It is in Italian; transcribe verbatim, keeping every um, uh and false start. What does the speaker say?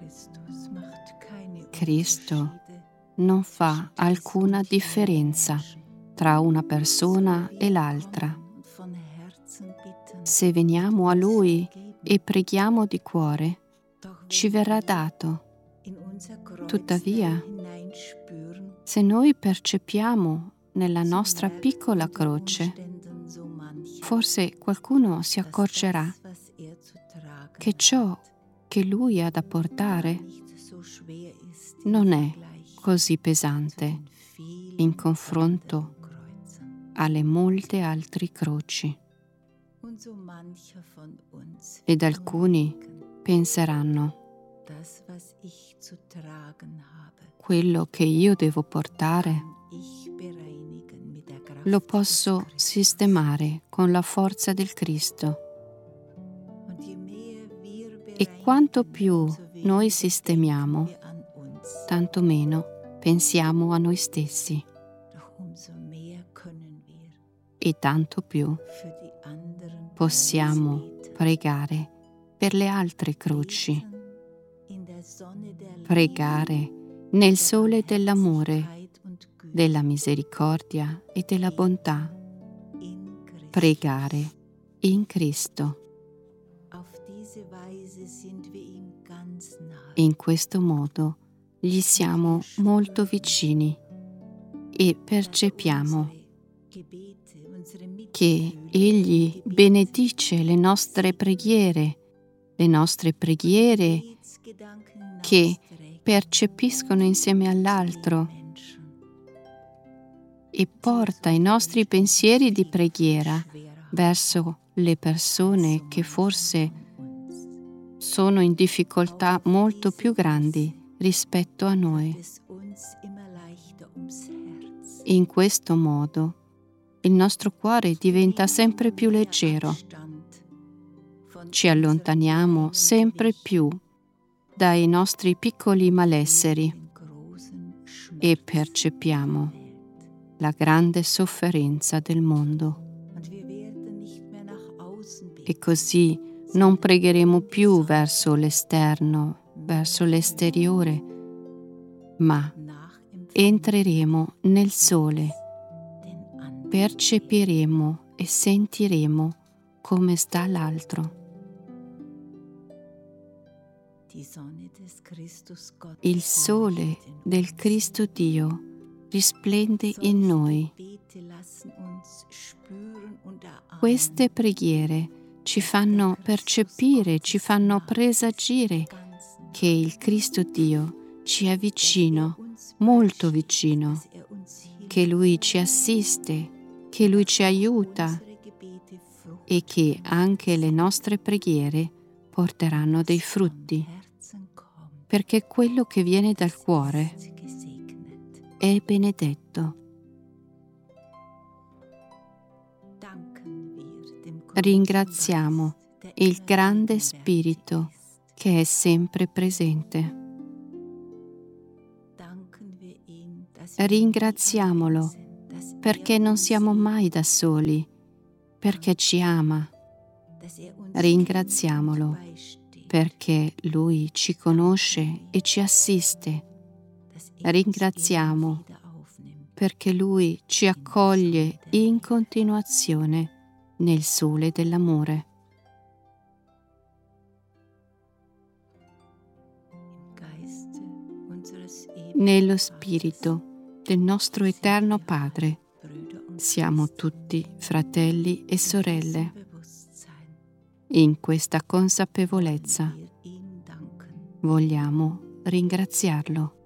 Cristo non fa alcuna differenza tra una persona e l'altra. Se veniamo a Lui e preghiamo di cuore, ci verrà dato. Tuttavia, se noi percepiamo nella nostra piccola croce, forse qualcuno si accorgerà che ciò che Lui ha da portare non è così pesante in confronto alle molte altre croci. Ed alcuni penseranno: quello che io devo portare lo posso sistemare con la forza del Cristo. E quanto più noi sistemiamo, tanto meno pensiamo a noi stessi. E tanto più possiamo pregare per le altre croci, pregare nel sole dell'amore, della misericordia e della bontà, pregare in Cristo. In questo modo gli siamo molto vicini e percepiamo che Egli benedice le nostre preghiere, le nostre preghiere che percepiscono insieme all'altro, e porta i nostri pensieri di preghiera verso le persone che forse sono in difficoltà molto più grandi rispetto a noi. In questo modo il nostro cuore diventa sempre più leggero. Ci allontaniamo sempre più dai nostri piccoli malesseri e percepiamo la grande sofferenza del mondo. E così non pregheremo più verso l'esterno, verso l'esteriore, ma entreremo nel sole, percepiremo e sentiremo come sta l'altro. Il sole del Cristo Dio risplende in noi. Queste preghiere ci fanno percepire, ci fanno presagire che il Cristo Dio ci è vicino, molto vicino, che Lui ci assiste, che Lui ci aiuta e che anche le nostre preghiere porteranno dei frutti, perché quello che viene dal cuore è benedetto. Ringraziamo il grande Spirito che è sempre presente. Ringraziamolo perché non siamo mai da soli, perché ci ama. Ringraziamolo perché Lui ci conosce e ci assiste. Ringraziamo perché Lui ci accoglie in continuazione nel sole dell'amore. Nello Spirito del nostro Eterno Padre siamo tutti fratelli e sorelle. In questa consapevolezza vogliamo ringraziarlo.